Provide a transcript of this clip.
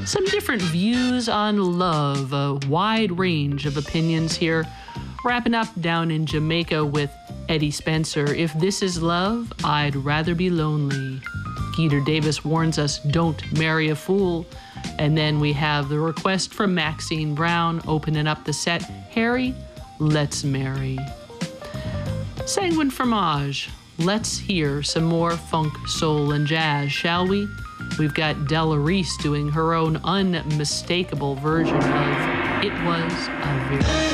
Some different views on love, a wide range of opinions here. Wrapping up down in Jamaica with Eddie Spencer. If this is love, I'd rather be lonely. Geeter Davis warns us, don't marry a fool. And then we have the request from Maxine Brown opening up the set. Harry, let's marry. Sanguine Fromage. Let's hear some more funk, soul, and jazz, shall we? We've got Della Reese doing her own unmistakable version of It Was a Very